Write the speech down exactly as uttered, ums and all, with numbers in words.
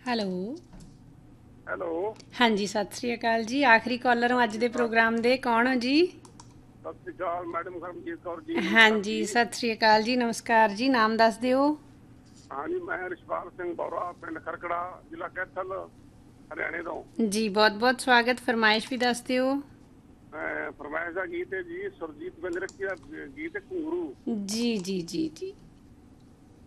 Hello. Hello. ਹਾਂਜੀ, ਸਤਿ ਸ੍ਰੀ ਅਕਾਲ ਜੀ। ਆਖਰੀ ਕਾਲਰ ਹੋ ਸਤਿ ਅੱਜ ਸ਼੍ਰੀ ਦੇ ਅਕਾਲ। ਪ੍ਰੋਗਰਾਮ ਦੇ, ਕੌਣ ਹੋ ਜੀ? ਸਤਿ ਸ਼੍ਰੀ ਅਕਾਲ ਮੈਡਮ ਕਰਮਜੀਤ ਕੌਰ ਜੀ, ਨਮਸਕਾਰ ਹਾਂਜੀ, ਜੀ। ਸਤਿ ਸ੍ਰੀ ਅਕਾਲ ਜੀ, ਨਮਸਕਾਰ ਜੀ। ਨਾਮ ਦੱਸ ਦਿਓ। ਹਾਂਜੀ, ਮੈਂ ਰਿਸ਼ਪਾਲ ਸਿੰਘ ਬੌਰਾ, ਪਿੰਡ ਖਰਕੜਾ, ਜ਼ਿਲ੍ਹਾ ਕੈਥਲ, ਹਰਿਆਣੇ ਤੋਂ। ਜੀ ਬਹੁਤ ਬਹੁਤ ਸਵਾਗਤ। ਫਰਮਾਇਸ਼ ਵੀ ਦੱਸ ਦਿਓ। ਅਹ ਫਰਮਾਇਸ਼ ਦਾ ਗੀਤ ਹੈ ਜੀ, ਸੁਰਜੀਤ ਬਿੰਦ ਰੱਖੀ ਦਾ ਗੀਤ ਹੈ, ਘੁੰਗਰੂ। ਜੀ ਜੀ ਜੀ ਜੀ।